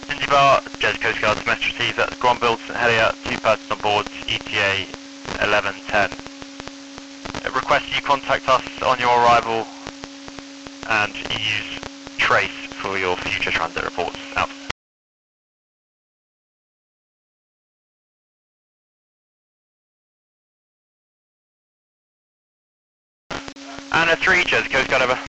Bar, Jersey Coast Guard, message received at Gronville, St Helier, 2 persons on board, ETA 1110. Request you contact us on your arrival and use Trace for your future transit reports. Out. Anna 3, Jersey Coast Guard, over.